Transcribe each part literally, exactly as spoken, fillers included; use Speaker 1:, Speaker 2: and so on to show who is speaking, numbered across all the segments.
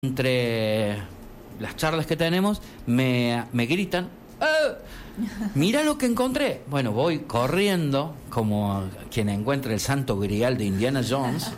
Speaker 1: entre las charlas que tenemos, me, me gritan, ¡eh! Mira lo que encontré. Bueno, voy corriendo como quien encuentra el santo grial de Indiana Jones.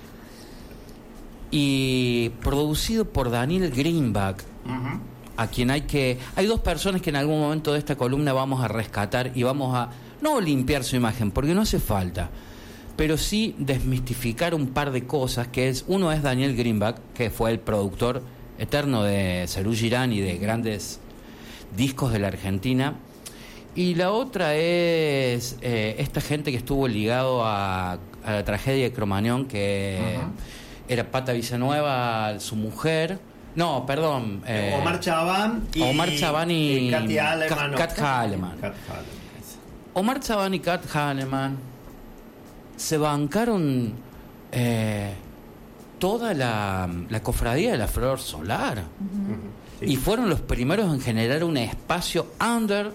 Speaker 1: Y producido por Daniel Greenback, uh-huh. a quien hay que... Hay dos personas que en algún momento de esta columna vamos a rescatar y vamos a, no limpiar su imagen, porque no hace falta, pero sí desmistificar un par de cosas, que es, uno es Daniel Greenback, que fue el productor eterno de Serú Girán y de grandes discos de la Argentina, y la otra es eh, esta gente que estuvo ligado a, a la tragedia de Cromañón, que uh-huh. era Pata Villanueva, su mujer, no, perdón,
Speaker 2: eh, Omar Chabán y
Speaker 1: Omar Chabán y,
Speaker 2: y Katy Hahnemann,
Speaker 1: Kat, Kat Hahnemann. Kat Hahnemann. Omar Chabán y Kat Hahnemann se bancaron eh, toda la, la cofradía de la flor solar. Uh-huh. Sí. Y fueron los primeros en generar un espacio under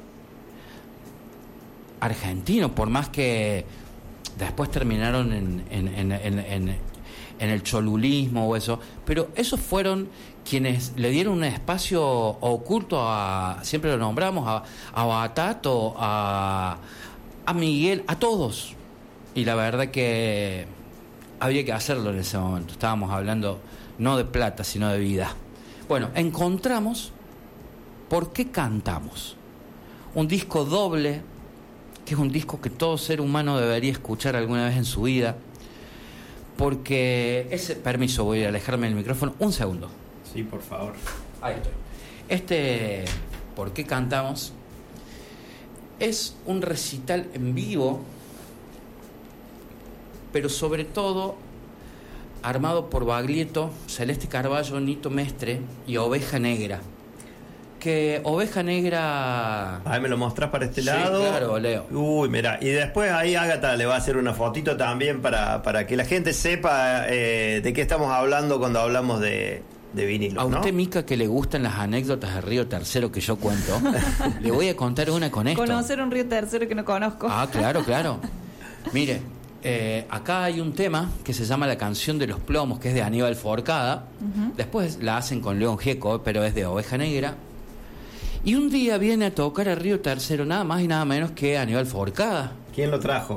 Speaker 1: argentino, por más que después terminaron en, en, en, en, en, en el cholulismo o eso, pero esos fueron quienes le dieron un espacio oculto a, siempre lo nombramos, a, a Batato, a, a Miguel, a todos. Y la verdad que había que hacerlo en ese momento. Estábamos hablando no de plata, sino de vida. Bueno, encontramos ¿Por qué cantamos? Un disco doble, que es un disco que todo ser humano debería escuchar alguna vez en su vida. Porque ese... Permiso, voy a alejarme del micrófono un segundo.
Speaker 2: Sí, por favor.
Speaker 1: Ahí estoy. Este ¿Por qué cantamos? Es un recital en vivo, pero sobre todo armado por Baglietto, Celeste Carballo, Nito Mestre y Oveja Negra. Que Oveja Negra...
Speaker 2: Ahí me lo mostrás para este
Speaker 1: sí,
Speaker 2: lado.
Speaker 1: Claro, Leo.
Speaker 2: Uy, mira, y después ahí Ágata le va a hacer una fotito también para, para que la gente sepa eh, de qué estamos hablando cuando hablamos de, de vinilo.
Speaker 1: A usted,
Speaker 2: ¿no?
Speaker 1: Mica, que le gustan las anécdotas de Río Tercero que yo cuento, le voy a contar una con esto.
Speaker 3: Conocer un Río Tercero que no conozco.
Speaker 1: Ah, claro, claro. Mire, eh, acá hay un tema que se llama La Canción de los Plomos, que es de Aníbal Forcada. Uh-huh. Después la hacen con León Gieco, pero es de Oveja Negra. Y un día viene a tocar a Río Tercero nada más y nada menos que Aníbal Forcada.
Speaker 2: ¿Quién lo trajo?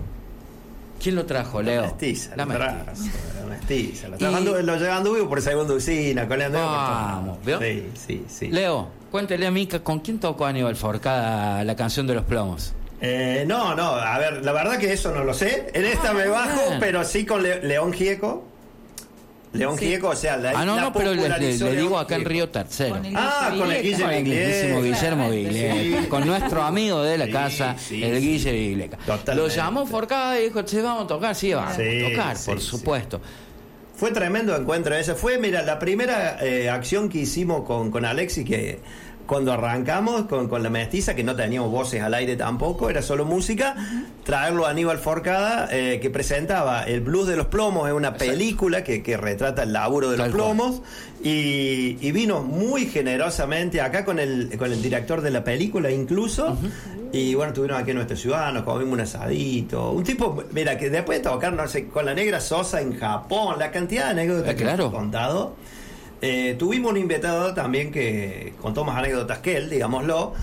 Speaker 1: ¿Quién lo trajo, Leo?
Speaker 2: La mestiza.
Speaker 1: La
Speaker 2: mestiza.
Speaker 1: mestiza.
Speaker 2: La mestiza. Lo,
Speaker 1: y...
Speaker 2: trabajando, lo llevando vivo por segunda usina, con Leandro.
Speaker 1: Vamos, ¿vio?
Speaker 2: Sí, sí, sí.
Speaker 1: Leo, cuéntele a Mica, ¿con quién tocó Aníbal Forcada La Canción de los Plomos?
Speaker 2: Eh, no, no, a ver, la verdad que eso no lo sé. En esta ah, me bajo, bien. Pero sí con Le- León Gieco. León sí. Gieco, o sea, la
Speaker 1: Ah, no,
Speaker 2: la
Speaker 1: no, pero le, le, le digo acá
Speaker 2: Gieco.
Speaker 1: En Río Tercero.
Speaker 3: Con
Speaker 2: ah, con el Guille
Speaker 1: Con el mismísimo Guillermo Viglieca.
Speaker 2: Sí.
Speaker 1: Con nuestro amigo de la sí, casa, sí, el Guille sí. Viglieca. Lo llamó Forcada y dijo, che, vamos a tocar, sí, vamos sí, a tocar, sí, por supuesto. Sí.
Speaker 2: Fue tremendo encuentro ese. Fue, mira, la primera eh, acción que hicimos con, con Alexis, que cuando arrancamos con, con la mestiza, que no teníamos voces al aire tampoco, era solo música, uh-huh. traerlo a Aníbal Forcada, eh, que presentaba El Blues de los Plomos, es una Exacto. película que, que retrata el laburo de Tal los plomos, y, y vino muy generosamente acá con el, con el director de la película incluso, uh-huh. y bueno, estuvieron aquí en nuestra ciudad, nos comimos un asadito, un tipo, mira, que después de tocar, no sé, con la Negra Sosa en Japón, la cantidad de anécdotas eh, que claro. hemos contado. Eh, tuvimos un invitado también que contó más anécdotas que él, digámoslo,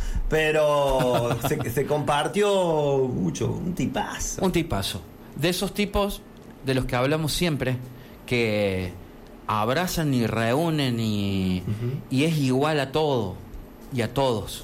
Speaker 2: pero se, se compartió mucho, un tipazo.
Speaker 1: Un tipazo. De esos tipos de los que hablamos siempre, que abrazan y reúnen y, uh-huh. y es igual a todo y a todos.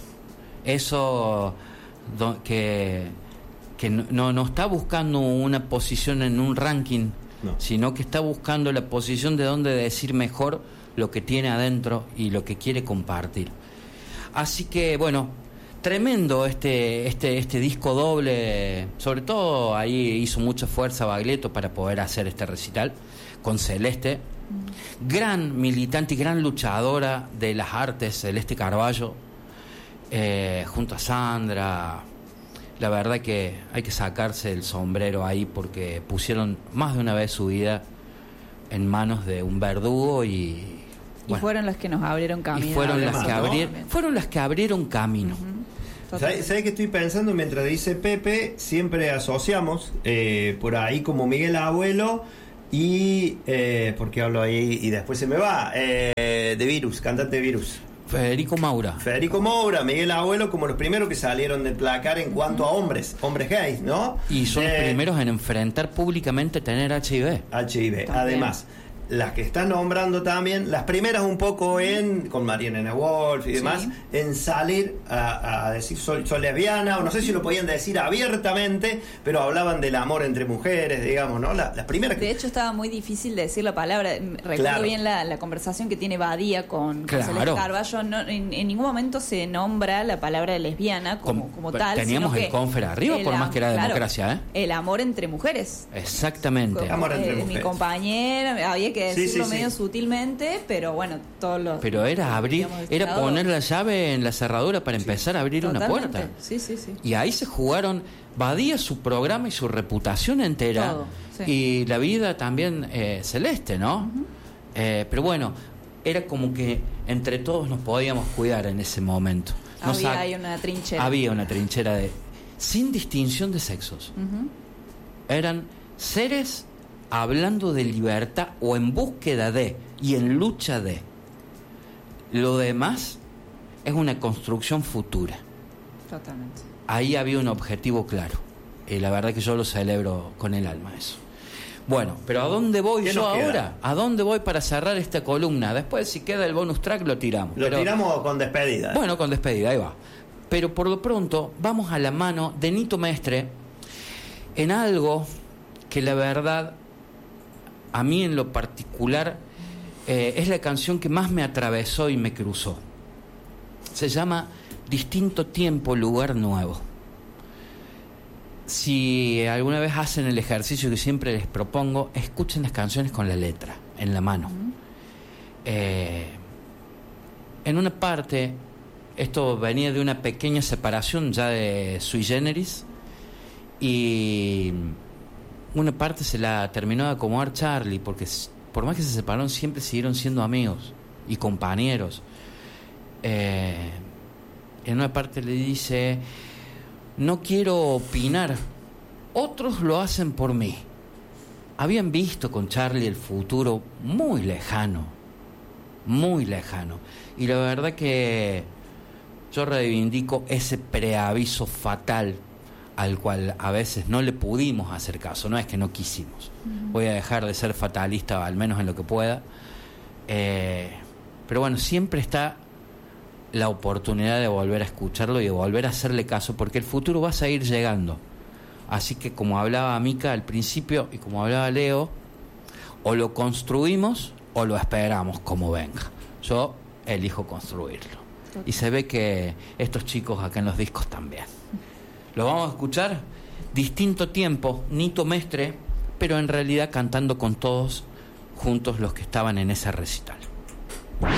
Speaker 1: Eso do, que, que no, no está buscando una posición en un ranking, no. sino que está buscando la posición de donde decir mejor lo que tiene adentro y lo que quiere compartir. Así que bueno, tremendo este este este disco doble, sobre todo ahí hizo mucha fuerza Baglietto para poder hacer este recital con Celeste, mm. gran militante y gran luchadora de las artes, Celeste Carballo, eh, junto a Sandra. La verdad que hay que sacarse el sombrero ahí porque pusieron más de una vez su vida en manos de un verdugo y
Speaker 3: Bueno, y fueron las que nos abrieron camino.
Speaker 1: Y fueron
Speaker 3: además,
Speaker 1: las que
Speaker 3: ¿no?
Speaker 1: abrieron, fueron las que abrieron camino.
Speaker 3: Uh-huh.
Speaker 2: ¿Sabes qué estoy pensando mientras dice Pepe? Siempre asociamos eh, por ahí como Miguel Abuelo Y, eh, ¿por qué hablo ahí? Y después se me va. Eh, de Virus, cantante de Virus.
Speaker 1: Federico Maura.
Speaker 2: Federico Moura, Miguel Abuelo, como los primeros que salieron del placar en cuanto a hombres, hombres gays, ¿no?
Speaker 1: Y son
Speaker 2: Eh,
Speaker 1: los primeros en enfrentar públicamente tener H I V.
Speaker 2: H I V.
Speaker 3: También.
Speaker 2: Además, las que están nombrando también, las primeras un poco en, con María Elena Wolf y demás,
Speaker 3: Sí.
Speaker 2: en salir a, a decir soy, soy lesbiana, o no sé si lo podían decir abiertamente, pero hablaban del amor entre mujeres, digamos, ¿no? La- las primeras que...
Speaker 3: De hecho, estaba muy difícil decir la palabra. Recuerdo
Speaker 2: Claro.
Speaker 3: bien la, la conversación que tiene Badía con, con
Speaker 1: Claro.
Speaker 3: Celeste Carballo. No, en, en ningún momento se nombra la palabra lesbiana como,
Speaker 1: Com-
Speaker 3: como tal.
Speaker 1: teníamos
Speaker 3: sino
Speaker 1: el
Speaker 3: que
Speaker 1: confer arriba, por
Speaker 3: am-
Speaker 1: más que era
Speaker 3: claro,
Speaker 1: democracia, ¿eh?
Speaker 3: El amor entre mujeres.
Speaker 1: Exactamente.
Speaker 2: Amor entre
Speaker 3: Eh, mi
Speaker 2: mujeres.
Speaker 3: compañera, había que
Speaker 2: Sí,
Speaker 3: decirlo
Speaker 2: sí, sí.
Speaker 3: medio sutilmente, pero bueno, todos los.
Speaker 1: Pero era abrir,
Speaker 3: digamos,
Speaker 1: era
Speaker 3: estados-
Speaker 1: poner la llave en la cerradura para empezar a abrir una
Speaker 3: Totalmente.
Speaker 1: puerta.
Speaker 3: Sí, sí, sí.
Speaker 1: Y ahí se jugaron, Badía su programa y su reputación entera.
Speaker 3: Todo, sí.
Speaker 1: Y la vida también eh, celeste, ¿no? Eh, pero bueno, era como que entre todos nos podíamos cuidar en ese momento. Nos
Speaker 3: Había
Speaker 1: sac-
Speaker 3: ahí una trinchera.
Speaker 1: Había una trinchera de... sin distinción de sexos.
Speaker 3: Ujú.
Speaker 1: Eran seres hablando de libertad o en búsqueda de y en lucha de. Lo demás es una construcción futura.
Speaker 3: Totalmente.
Speaker 1: Ahí había un objetivo claro. Y la verdad que yo lo celebro con el alma eso. Bueno, pero ¿a dónde voy
Speaker 2: ¿Qué
Speaker 1: yo
Speaker 2: nos queda?
Speaker 1: ahora? ¿A dónde voy para cerrar esta columna? Después, si queda el bonus track, lo tiramos.
Speaker 2: Lo
Speaker 1: Pero-
Speaker 2: tiramos con despedida.
Speaker 1: bueno, con despedida, ahí va. Pero por lo pronto, vamos a la mano de Nito Mestre en algo que la verdad, a mí en lo particular, eh, es la canción que más me atravesó y me cruzó. Se llama Distinto Tiempo, Lugar Nuevo. Si alguna vez hacen el ejercicio que siempre les propongo, escuchen las canciones con la letra en la mano. Eh, en una parte, esto venía de una pequeña separación ya de Sui Generis, y una parte se la terminó de acomodar Charlie, porque s- por más que se separaron, siempre siguieron siendo amigos y compañeros. Eh, en una parte le dice: no quiero opinar, otros lo hacen por mí. Habían visto con Charlie el futuro muy lejano, muy lejano. Y la verdad que yo reivindico ese preaviso fatal al cual a veces no le pudimos hacer caso, no es que no quisimos. Voy a dejar de ser fatalista, al menos en lo que pueda. Eh, pero bueno, siempre está la oportunidad de volver a escucharlo y de volver a hacerle caso, porque el futuro va a seguir llegando. Así que, como hablaba Mica al principio y como hablaba Leo, o lo construimos o lo esperamos como venga. Yo elijo construirlo. Y se ve que estos chicos acá en los discos también. Lo vamos a escuchar, Distinto Tiempo, Nito Mestre, pero en realidad cantando con todos juntos los que estaban en ese recital.